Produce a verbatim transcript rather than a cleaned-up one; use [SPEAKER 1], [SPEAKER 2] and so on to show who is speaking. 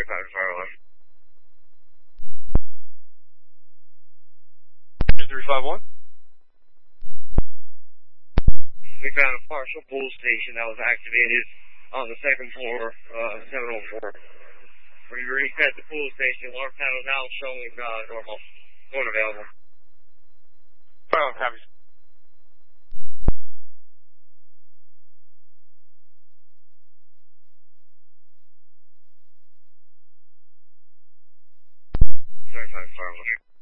[SPEAKER 1] thirty-five, Firewall.
[SPEAKER 2] three five one.
[SPEAKER 1] We found a partial pull station that was activated on the second floor, uh, seven oh four. We reset the pull station. Alarm panel now showing uh, normal. Phone available.
[SPEAKER 2] Firewall, copy.
[SPEAKER 1] thirty-five, Firewall.